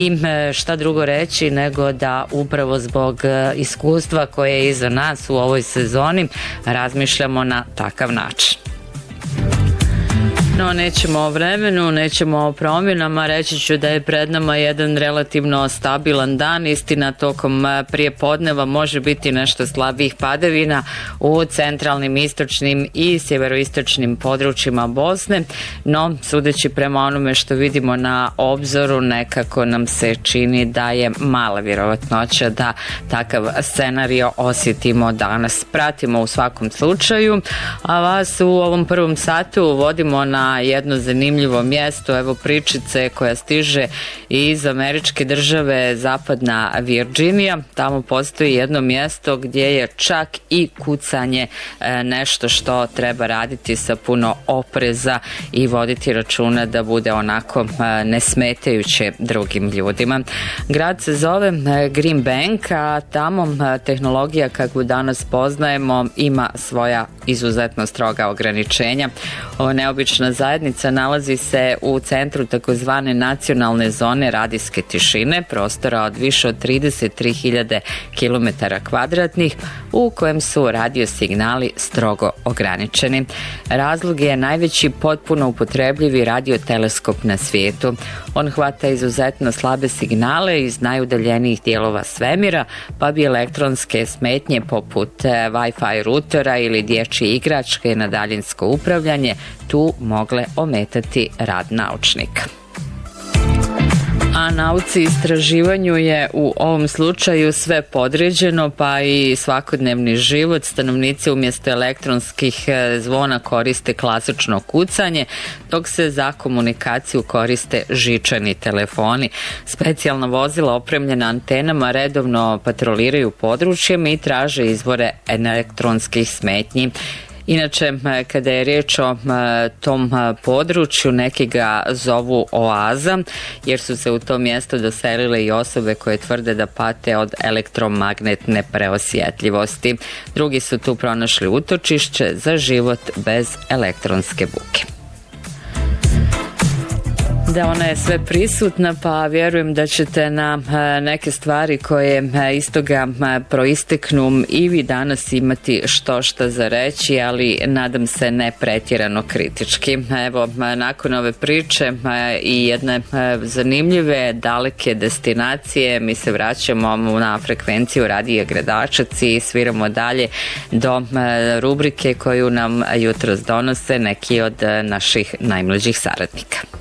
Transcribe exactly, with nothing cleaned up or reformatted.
I šta drugo reći nego da upravo zbog iskustva koje je iza nas u ovoj sezoni razmišljamo na takav način. No, nećemo o vremenu, nećemo o promjenama, reći ću da je pred nama jedan relativno stabilan dan, istina tokom prijepodneva može biti nešto slabijih padavina u centralnim, istočnim i sjeveroistočnim područjima Bosne, no sudeći prema onome što vidimo na obzoru nekako nam se čini da je mala vjerovatnoća da takav scenario osjetimo danas. Pratimo u svakom slučaju, a vas u ovom prvom satu vodimo na jedno zanimljivo mjesto, evo pričice koja stiže iz američke države Zapadna Virđinija. Tamo postoji jedno mjesto gdje je čak i kucanje nešto što treba raditi sa puno opreza i voditi računa da bude onako nesmetajuće drugim ljudima. Grad se zove Green Bank, a tamo tehnologija kakvu danas poznajemo ima svoja izuzetno stroga ograničenja. Ovo neobična zajednica nalazi se u centru takozvane nacionalne zone radijske tišine, prostora od više od trideset tri hiljade kilometara kvadratnih, u kojem su radio signali strogo ograničeni. Razlog je najveći potpuno upotrebljivi radioteleskop na svijetu. On hvata izuzetno slabe signale iz najudaljenijih dijelova svemira, pa bi elektronske smetnje poput Wi-Fi rutera ili dječje igračke na daljinsko upravljanje tu mogle ometati rad naučnika. A nauci i istraživanju je u ovom slučaju sve podređeno, pa i svakodnevni život. Stanovnici umjesto elektronskih zvona koriste klasično kucanje, dok se za komunikaciju koriste žičani telefoni. Specijalna vozila opremljena antenama redovno patroliraju područjem i traže izvore elektronskih smetnji. Inače, kada je riječ o tom području, neki ga zovu oaza, jer su se u to mjesto doselile i osobe koje tvrde da pate od elektromagnetne preosjetljivosti. Drugi su tu pronašli utočišće za život bez elektronske buke. Da, ona je sve prisutna, pa vjerujem da ćete na neke stvari koje iz toga proisteknu i vi danas imati što šta za reći, ali nadam se ne pretjerano kritički. Evo, nakon ove priče i jedne zanimljive, daleke destinacije, mi se vraćamo na frekvenciju Radija Gradačac i sviramo dalje do rubrike koju nam jutros donose neki od naših najmlađih saradnika.